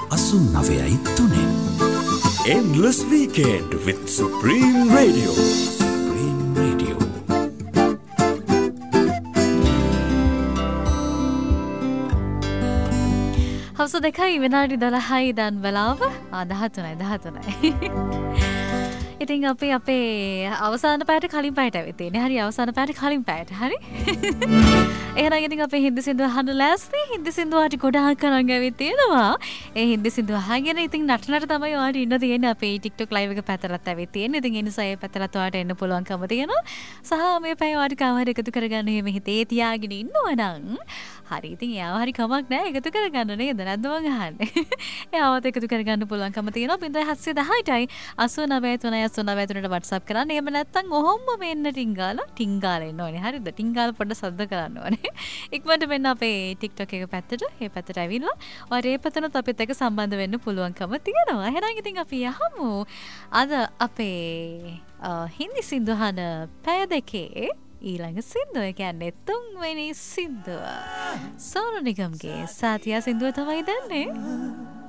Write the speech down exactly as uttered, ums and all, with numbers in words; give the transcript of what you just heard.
අසූ නවයයි තුනෙන්. Endless Weekend with Supreme Radio. Supreme Radio. හවස දෙකයි විනාඩි දොළහයි දැන් වෙලාව දහතුනයි දහතුනයි. ඉතින් අපි අපේ අවසාන පැයට කලින් පැයට ඇවිත් තියෙන්නේ. හරි අවසාන පැයට කලින් පැයට. හරි. එහෙනම් ඉතින් අපේ හින්දි සින්දුව අහන්න ලෑස්ති. හින්දි සින්දුව හරි ගොඩාක් කරන් ඇවිත් තියෙනවා. ඒ හින්දි සින්දුව අහගෙන ඉතින් නටනට තමයි ඔයාලට ඉන්න තියෙන්නේ. අපේ TikTok live එක පැත්තලත් ඇවිත් තියෙන්නේ. ඉතින් ඒ නිසා ඒ පැත්තලත් ඔයාලට එන්න පුළුවන්කම තියෙනවා. සහ මේ පැය ඔයාලට කවර එකතු කරගන්න එහෙම හිතේ තියාගෙන ඉන්නවා නම් හරි ඉතින් එයාව හරි කමක් නැහැ එකතු කරගන්න නේද නැද්ද මං අහන්නේ. එයාවත් එකතු කරගන්න පුළුවන්කම තියෙනවා. බින්දය හත්සිය දහයටයි අසූ නවය තුනයි අසූ නවය තුනට WhatsApp කරන්න. එහෙම නැත්නම් ඔහොම මෙන්න ටින්ගාලා ටින්ගාලා එන්න ඕනේ. හරිද? ටින්ගාලා පොඩ්ඩ සද්ද කරන්න ඕනේ. ඉක්මනට මෙන්න අපේ TikTok එක පැත්තට, මේ පැත්තට ඇවිල්ලා ඔයාලා ඒ පැත්තනොත් අපිත් එක්ක සම්බන්ධ වෙන්න පුළුවන්කම තියෙනවා. එහෙනම් ඉතින් අපි යහමු අද අපේ හින්දි සින්දු අහන පැය දෙකේ ඊළඟ සින්දුව කියන්නේ තුන්වෙනි සින්දුව. සෝනු නිගම්ගේ සාතියා සින්දුව තමයි දන්නේ.